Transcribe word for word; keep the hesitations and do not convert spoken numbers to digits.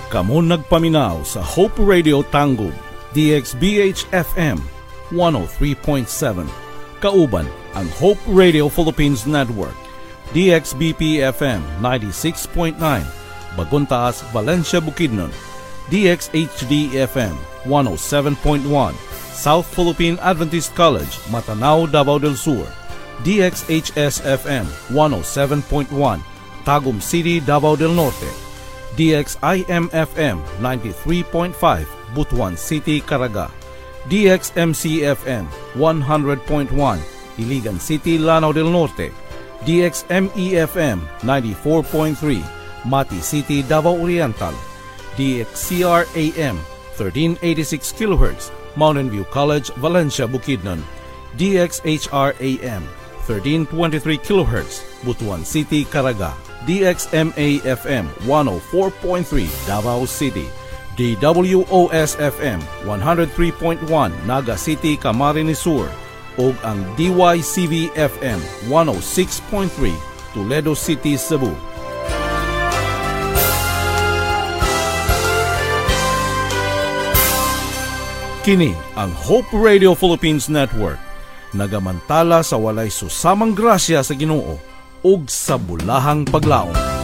Kamo nagpaminaw sa Hope Radio Tangub, D X B H F M one oh three point seven. Kauban ang Hope Radio Philippines Network, D X B P F M ninety-six point nine, Baguntaas, Valencia, Bukidnon, D X H D F M one oh seven point one, South Philippine Adventist College, Matanao, Davao del Sur, D X H S F M one oh seven point one, Tagum City, Davao del Norte, D X I M F M ninety-three point five, Butuan City, Caraga, D X M C F M one hundred point one, Iligan City, Lanao del Norte, D X M E F M ninety-four point three, Mati City, Davao Oriental, D X C R A M thirteen eighty-six kilohertz, Mountain View College, Valencia, Bukidnon, D X H R A M thirteen twenty-three kilohertz, Butuan City, Caraga, D X M A F M one oh four point three, Davao City, D W O S F M one oh three point one, Naga City, Camarines Sur, ug ang D Y C V F M one oh six point three, Toledo City, Cebu. Kini ang Hope Radio Philippines Network, nagamantala sa walay susamang grasya sa Ginoo ug sa bulahang paglaom.